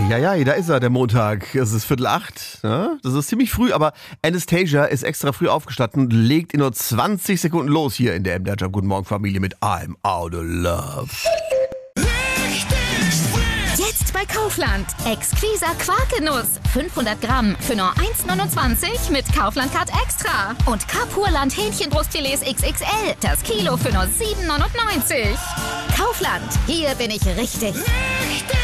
Eieiei, da ist er, der Montag. Es ist 7:45. Ja? Das ist ziemlich früh, aber Anastasia ist extra früh aufgestanden und legt in nur 20 Sekunden los hier in der MDR Jump. Guten Morgen, Familie, mit I'm Out of Love. Jetzt bei Kaufland. Exquiser Quarkenuss. 500 Gramm für nur 1,29 mit Kaufland-Card Extra. Und Kapurland Hähnchenbrustfilets XXL. Das Kilo für nur 7,99. Kaufland. Hier bin ich richtig.